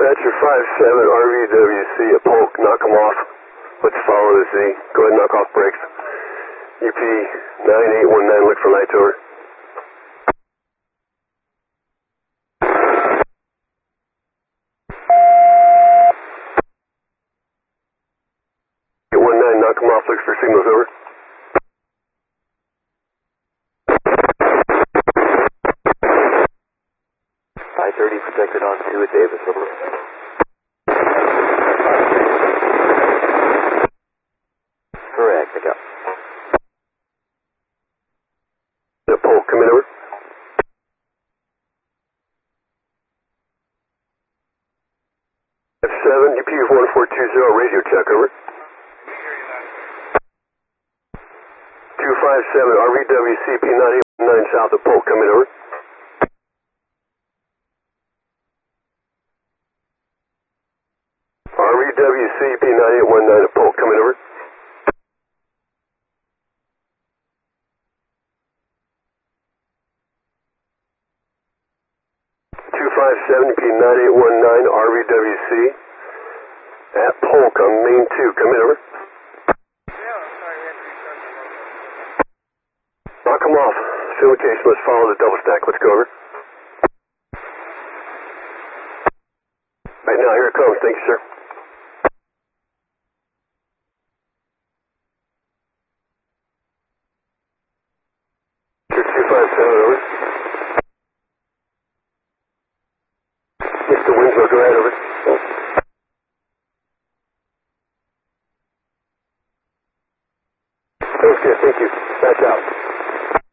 Dispatcher 57, RVWC at Polk, knock them off. Let's follow the Z. Go ahead and knock off brakes. UP 9819, look for lights over. Knock them off, look for signals over. I-30 protected on 2 at Davis, over. Correct, pick up. The pole, come in, over. F7, UP 1420, radio check, over. 257, RVWC P9819 south of Polk, come in, over. RVWC P9819 at Polk, come in, over. 257, P9819, RVWC at Polk on main 2, come in, over. Knock them off. Field case must follow the double stack. Let's go over. Right now, here it comes. Thank you, sir. 257, over.